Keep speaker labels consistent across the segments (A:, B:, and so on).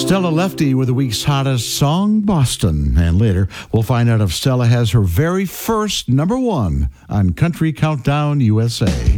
A: Stella Lefty with the week's hottest song, Boston. And later, we'll find out if Stella has her very first number one on Country Countdown USA.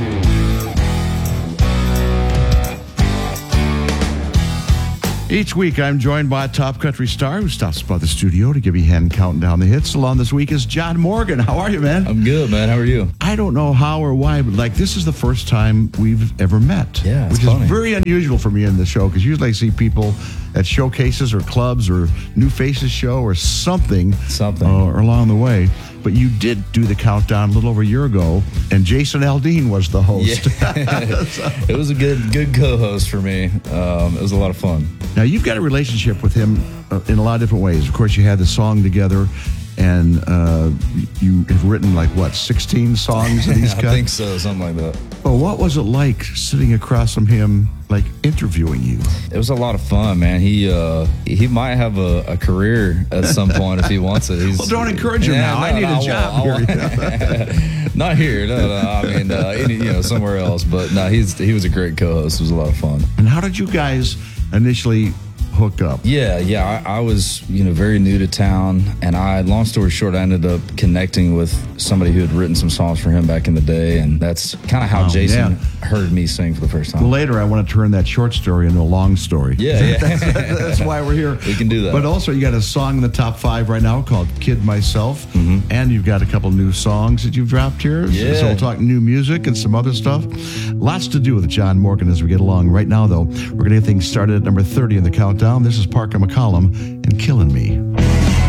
A: Each week, I'm joined by a top country star who stops by the studio to give you a hand counting down the hits. Along this week is John Morgan. How are you, man?
B: I'm good, man. How are you?
A: I don't know how or why, but this is the first time we've ever met.
B: Yeah, it's
A: which
B: funny.
A: is very unusual for me in the show, because usually I see people at showcases or clubs or New Faces show or something or along the way. But you did do the countdown a little over a year ago, and Jason Aldean was the host.
B: Yeah. It was a good co-host for me. It was a lot of fun.
A: Now, you've got a relationship with him in a lot of different ways. Of course, you had the song together, and you have written, 16 songs that he's cut?
B: I think so, something like that.
A: Well, what was it like sitting across from him, interviewing you?
B: It was a lot of fun, man. He might have a career at some point if he wants it.
A: Well, don't encourage him now. I need a job here.
B: Not here. No. I mean, somewhere else. But no, he was a great co-host. It was a lot of fun.
A: And how did you guys initially hook up?
B: Yeah. I was, very new to town, and long story short, I ended up connecting with somebody who had written some songs for him back in the day, and that's kind of how Jason heard me sing for the first time.
A: Well, later I want to turn that short story into a long story.
B: Yeah.
A: That's why we're here.
B: We can do that.
A: But also, you got a song in the top 5 right now called Kid Myself, and you've got a couple new songs that you've dropped here.
B: Yeah.
A: So we'll talk new music and some other stuff. Lots to do with John Morgan as we get along. Right now, though, we're going to get things started at number 30 in the countdown. This is Parker McCollum and Killing Me.